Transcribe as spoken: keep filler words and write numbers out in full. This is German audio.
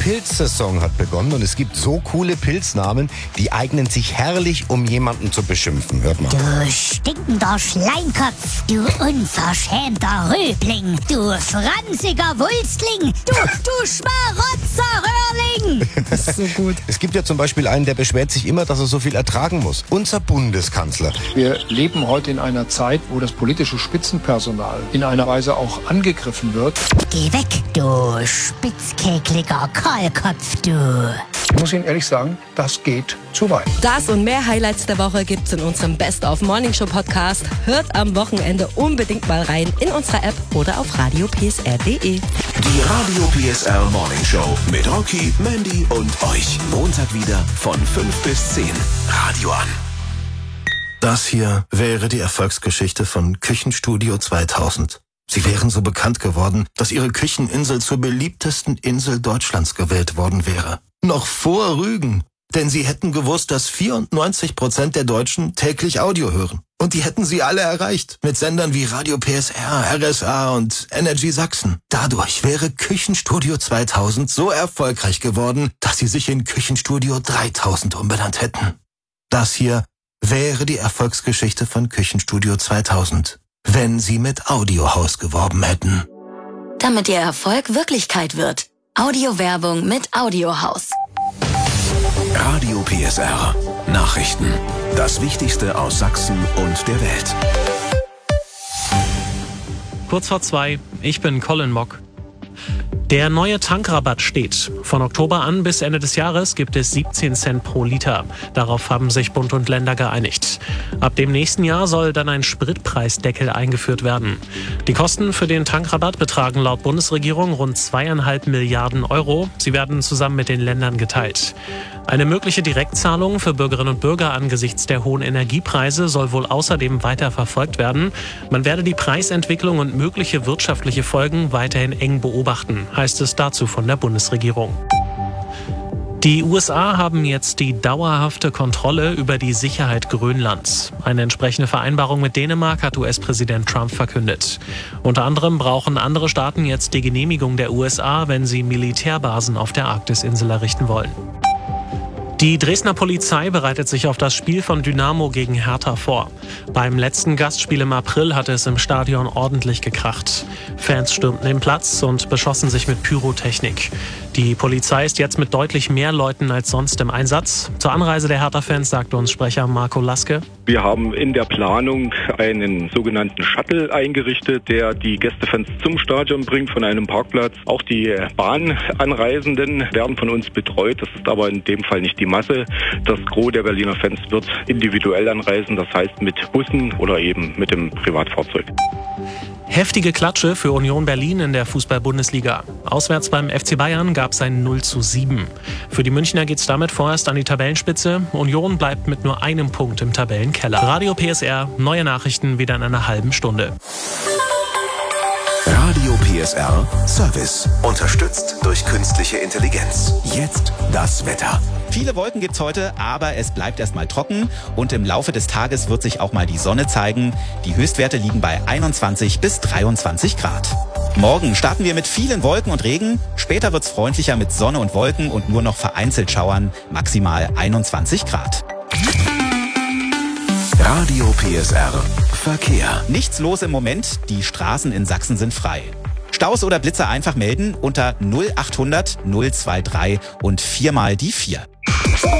Pilzsaison hat begonnen und es gibt so coole Pilznamen, die eignen sich herrlich, um jemanden zu beschimpfen. Hört mal. Du stinkender Schleimkopf, du unverschämter Rübling, du franziger Wulstling, du, du Schmarotzerröhrling. Das ist so gut. Es gibt ja zum Beispiel einen, der beschwert sich immer, dass er so viel ertragen muss. Unser Bundeskanzler. Wir leben heute in einer Zeit, wo das politische Spitzenpersonal in einer Weise auch angegriffen wird. Geh weg, du spitzkekliger Kaulkopf, du. Ich muss Ihnen ehrlich sagen, das geht zu weit. Das und mehr Highlights der Woche gibt's in unserem Best of Morning Show Podcast. Hört am Wochenende unbedingt mal rein in unserer App oder auf radio p s r punkt d e. Die Radio P S R Morning Show mit Rocky, Mandy und euch. Montag wieder von fünf bis zehn. Radio an. Das hier wäre die Erfolgsgeschichte von Küchenstudio zweitausend. Sie wären so bekannt geworden, dass ihre Kücheninsel zur beliebtesten Insel Deutschlands gewählt worden wäre. Noch vor Rügen. Denn sie hätten gewusst, dass vierundneunzig Prozent der Deutschen täglich Audio hören. Und die hätten sie alle erreicht. Mit Sendern wie Radio P S R, R S A und Energy Sachsen. Dadurch wäre Küchenstudio zweitausend so erfolgreich geworden, dass sie sich in Küchenstudio dreitausend umbenannt hätten. Das hier wäre die Erfolgsgeschichte von Küchenstudio zweitausend, wenn sie mit Audiohaus geworben hätten. Damit ihr Erfolg Wirklichkeit wird. Audiowerbung mit Audiohaus. Radio P S R. Nachrichten. Das Wichtigste aus Sachsen und der Welt. Kurz vor zwei, ich bin Colin Mock. Der neue Tankrabatt steht. Von Oktober an bis Ende des Jahres gibt es siebzehn Cent pro Liter. Darauf haben sich Bund und Länder geeinigt. Ab dem nächsten Jahr soll dann ein Spritpreisdeckel eingeführt werden. Die Kosten für den Tankrabatt betragen laut Bundesregierung rund zweieinhalb Milliarden Euro. Sie werden zusammen mit den Ländern geteilt. Eine mögliche Direktzahlung für Bürgerinnen und Bürger angesichts der hohen Energiepreise soll wohl außerdem weiter verfolgt werden. Man werde die Preisentwicklung und mögliche wirtschaftliche Folgen weiterhin eng beobachten, heißt es dazu von der Bundesregierung. Die U S A haben jetzt die dauerhafte Kontrolle über die Sicherheit Grönlands. Eine entsprechende Vereinbarung mit Dänemark hat U S-Präsident Trump verkündet. Unter anderem brauchen andere Staaten jetzt die Genehmigung der U S A, wenn sie Militärbasen auf der Arktisinsel errichten wollen. Die Dresdner Polizei bereitet sich auf das Spiel von Dynamo gegen Hertha vor. Beim letzten Gastspiel im April hatte es im Stadion ordentlich gekracht. Fans stürmten den Platz und beschossen sich mit Pyrotechnik. Die Polizei ist jetzt mit deutlich mehr Leuten als sonst im Einsatz. Zur Anreise der Hertha-Fans sagte uns Sprecher Marco Laske: Wir haben in der Planung einen sogenannten Shuttle eingerichtet, der die Gästefans zum Stadion bringt von einem Parkplatz. Auch die Bahnanreisenden werden von uns betreut. Das ist aber in dem Fall nicht die Masse. Das Gros der Berliner Fans wird individuell anreisen, das heißt mit Bussen oder eben mit dem Privatfahrzeug. Heftige Klatsche für Union Berlin in der Fußball-Bundesliga. Auswärts beim F C Bayern gab es ein null zu sieben. Für die Münchner geht es damit vorerst an die Tabellenspitze. Union bleibt mit nur einem Punkt im Tabellenkeller. Radio P S R, neue Nachrichten wieder in einer halben Stunde. Radio P S R Service. Unterstützt durch künstliche Intelligenz. Jetzt das Wetter. Viele Wolken gibt's heute, aber es bleibt erstmal trocken und im Laufe des Tages wird sich auch mal die Sonne zeigen. Die Höchstwerte liegen bei einundzwanzig bis dreiundzwanzig Grad. Morgen starten wir mit vielen Wolken und Regen. Später wird's freundlicher mit Sonne und Wolken und nur noch vereinzelt Schauern, maximal einundzwanzig Grad. Radio P S R Verkehr. Nichts los im Moment, die Straßen in Sachsen sind frei. Staus oder Blitzer einfach melden unter null achthundert null drei drei und viermal die vier.